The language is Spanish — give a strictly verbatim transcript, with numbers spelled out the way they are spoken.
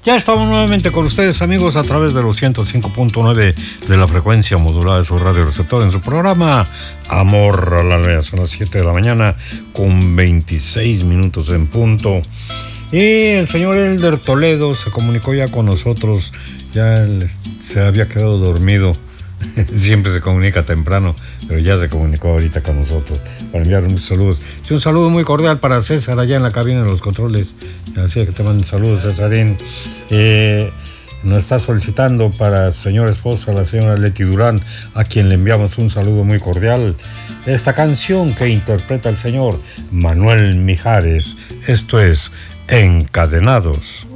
Ya estamos nuevamente con ustedes, amigos, a través de los ciento cinco punto nueve de la frecuencia modulada de su radio receptor en su programa Amor a la Aldea. Son las siete de la mañana con veintiséis minutos en punto. Y el señor Elder Toledo se comunicó ya con nosotros. Ya se había quedado dormido. Siempre se comunica temprano, pero ya se comunicó ahorita con nosotros para enviar muchos saludos. Y un saludo muy cordial para César allá en la cabina de los controles. Así que te mando saludos, Césarín. Eh, nos está solicitando para su señora esposa, la señora Leti Durán, a quien le enviamos un saludo muy cordial. Esta canción que interpreta el señor Manuel Mijares. Esto es Encadenados.